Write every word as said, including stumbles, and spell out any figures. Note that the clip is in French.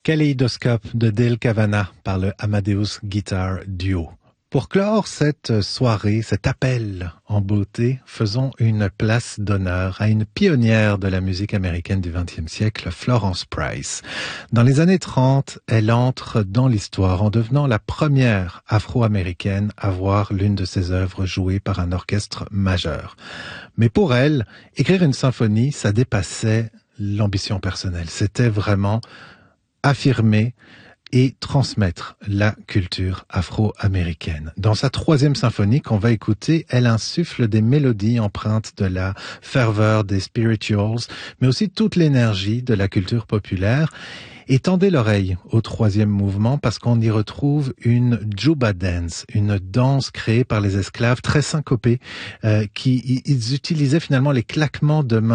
Kaléidoscope de Dale Kavanagh par le Amadeus Guitar Duo. Pour clore cette soirée, cet appel en beauté, faisons une place d'honneur à une pionnière de la musique américaine du vingtième siècle, Florence Price. Dans les années trente, elle entre dans l'histoire en devenant la première afro-américaine à voir l'une de ses œuvres jouée par un orchestre majeur. Mais pour elle, écrire une symphonie, ça dépassait l'ambition personnelle. C'était vraiment affirmer et transmettre la culture afro-américaine. Dans sa troisième symphonie qu'on va écouter, elle insuffle des mélodies empreintes de la ferveur des spirituals, mais aussi toute l'énergie de la culture populaire. Et tendez l'oreille au troisième mouvement parce qu'on y retrouve une juba dance, une danse créée par les esclaves très syncopée, euh, qui ils utilisaient finalement les claquements de mains